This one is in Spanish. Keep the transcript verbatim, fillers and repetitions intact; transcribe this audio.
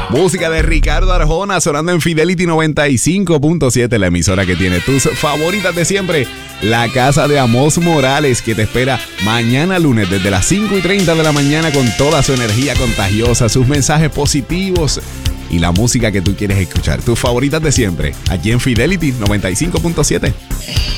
Música de Ricardo Arjona sonando en Fidelity noventa y cinco punto siete, la emisora que tiene tus favoritas de siempre. La casa de Amos Morales, que te espera mañana lunes desde las cinco y treinta de la mañana con toda su energía contagiosa, sus mensajes positivos y la música que tú quieres escuchar. Tus favoritas de siempre, aquí en Fidelity noventa y cinco punto siete.